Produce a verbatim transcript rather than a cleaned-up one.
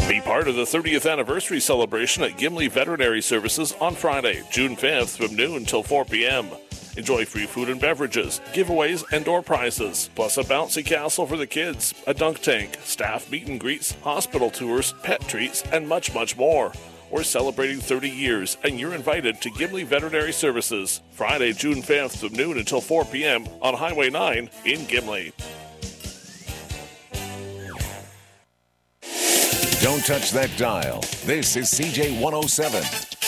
Be part of the thirtieth anniversary celebration at Gimli Veterinary Services on Friday, June fifth from noon till four p.m. Enjoy free food and beverages, giveaways, and door prizes, plus a bouncy castle for the kids, a dunk tank, staff meet and greets, hospital tours, pet treats, and much, much more. We're celebrating thirty years, and you're invited to Gimli Veterinary Services, Friday, June fifth from noon until four p.m. on Highway nine in Gimli. Don't touch that dial. This is C J one oh seven.